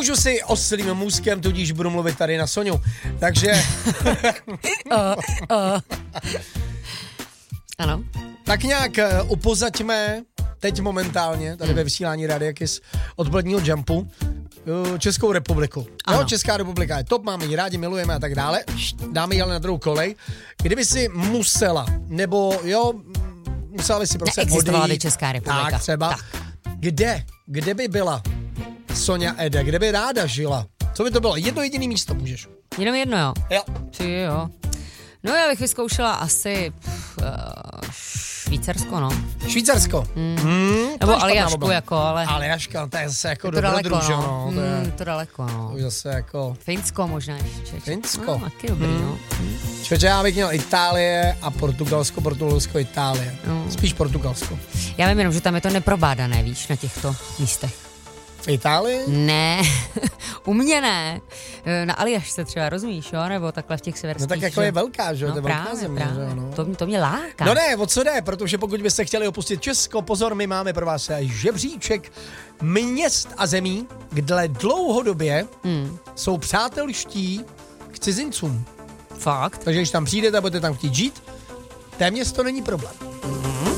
Nemůžu si oslým můzkem, tudíž budu mluvit tady na Soňu. Takže... Ano. Tak nějak upozaďme teď momentálně, tady ve vysílání Rádia Kiss odpoledního Jumpu, Českou republiku. Jo, Česká republika je top, máme ji rádi, milujeme a tak dále. Dáme ji ale na druhou kolej. Kdyby si musela, nebo musela by si prostě neexistovala by Česká republika. Tak třeba. Tak. Kde by byla Sonja Ede? Kde by ráda žila? Co by to bylo? Jedno jediné místo můžeš. Jenom jedno, jo? Jo. Ty jo. No já bych vyzkoušela asi Švýcarsko, no. Švýcarsko? Nebo Aljašku, jako, ale... Aljaška, to je zase jako dobrodruž, no. To daleko, no. To je zase jako... Finsko možná ještě. Finsko? No, taky dobrý, no. Člověče, já bych měl Itálie a Portugalsko, Itálie. Spíš Portugalsko. Já vím jenom, že tam je to neprobádané, víš, na těchto místech. V Itálii? Ne, u mě ne. Na Aljašce třeba, rozumíš, jo? Nebo takhle v těch severských. No tak jako je velká, že jo? No, to je velká země, právě. že jo? No. To mě láká. No ne, o co jde, protože pokud byste chtěli opustit Česko, pozor, my máme pro vás žebříček měst a zemí, kde dlouhodobě jsou přátelští k cizincům. Fakt? Takže když tam přijdete a budete tam chtít žít, téměř to není problém.